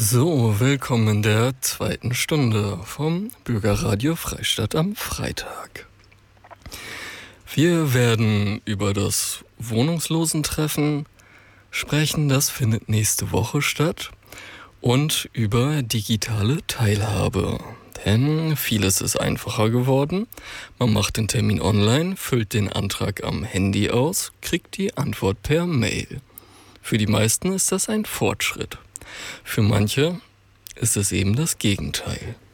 So, willkommen in der zweiten Stunde vom Bürgerradio Freistadt am Freitag. Wir werden über das Wohnungslosentreffen sprechen, das findet nächste Woche statt, und über digitale Teilhabe. Denn vieles ist einfacher geworden. Man macht den Termin online, füllt den Antrag am Handy aus, kriegt die Antwort per Mail. Für die meisten ist das ein Fortschritt. Für manche ist es eben das Gegenteil.